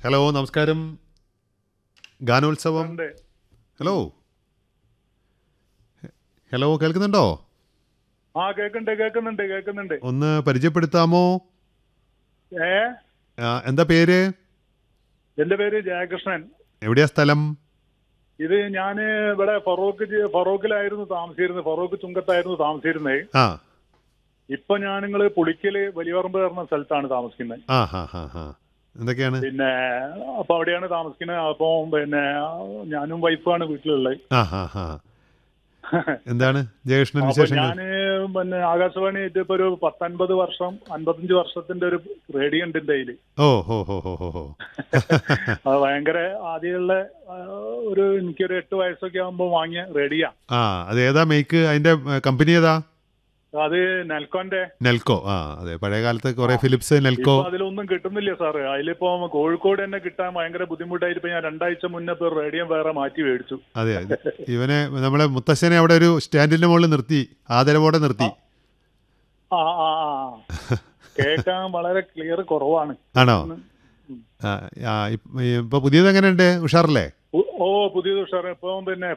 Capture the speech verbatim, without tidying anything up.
Hello നമസ്കാരം ഗാനോത്സവം hello hello കേൾക്കുന്നുണ്ടോ? ആ കേക്കുന്നുണ്ട് കേൾക്കുന്നുണ്ട് കേൾക്കുന്നുണ്ട്. ഒന്ന് പരിചയപ്പെടുത്താമോ? ഏ ആ, എന്താ പേര്? എന്റെ പേര് ജയകൃഷ്ണൻ. എവിടെയാ സ്ഥലം? ഇത് ഞാൻ ഇവിടെ ഫറൂഖ് ജി- ഫറൂഖിലായിരുന്നു താമസിച്ചിരുന്നത്. ഫറൂഖ് ചുങ്കത്തായിരുന്നു താമസിച്ചിരുന്നത്. ആ ഇപ്പൊ ഞാൻ നിങ്ങള് പുളിക്കല് വലിയപറമ്പ് പറഞ്ഞ സ്ഥലത്താണ് താമസിക്കുന്നത്. ആ ഹാ ഹാ ഹാ എന്തൊക്കെയാണ്? പിന്നെ അപ്പൊ അവിടെയാണ് താമസിക്കുന്നത്. അപ്പൊ പിന്നെ ഞാനും വൈഫാണ് വീട്ടിലുള്ളത്. ആ ഹാ ഹാ എന്താണ് ജയകൃഷ്ണൻ അപ്പൊ വിശേഷങ്ങൾ? ഞാന് പിന്നെ ആകാശവാണി ഇപ്പൊ ഒരു പത്തൊൻപത് വർഷം അൻപത്തഞ്ച് വർഷത്തിന്റെ ഒരു റേഡിയോ ഉണ്ട് എന്റെ കയ്യില്. ഓ ഹോ ഹോ ഹോ ഹോ ഹോ അത് ഭയങ്കര ആദ്യമുള്ള ആ, ഒരു എനിക്കൊരു എട്ട് വയസ്സൊക്കെ ആകുമ്പോൾ വാങ്ങിയ റേഡിയോ. ആ അത് ഏതാ മേക്ക്? അതിന്റെ കമ്പനി ഏതാ? അത് നെൽക്കോന്റെ. നെൽക്കോ. ആ അതെ, പഴയ കാലത്ത് കുറെ ആ. ഫിലിപ്സ് നെൽക്കോ. ഇപ്പൊ അതിലൊന്നും കിട്ടുന്നില്ല സാറ്. അതിലിപ്പോ കോഴിക്കോട് തന്നെ കിട്ടാൻ ഭയങ്കര ബുദ്ധിമുട്ടായിട്ട് ഇപ്പൊ ഞാൻ രണ്ടാഴ്ച മുന്നേ ഇപ്പൊ റേഡിയോ വേറെ മാറ്റി മേടിച്ചു. അതെ ഇത് ഇവനെ നമ്മളെ മുത്തശ്ശനെ അവിടെ ഒരു സ്റ്റാൻഡിന്റെ മുകളിൽ നിർത്തി, ആദരവോടെ നിർത്തി. ആ ആ ആ കേൾക്കാൻ വളരെ ക്ലിയർ കുറവാണ്. ആണോ? ഉം. ആ, ആ, ഇപ്പ- ഇപ്പൊ പുതിയത് എങ്ങനെയുണ്ട്? ഉഷാറല്ലേ? ഓ പുതിയത് ഉഷാറ്. ഇപ്പൊ പിന്നെ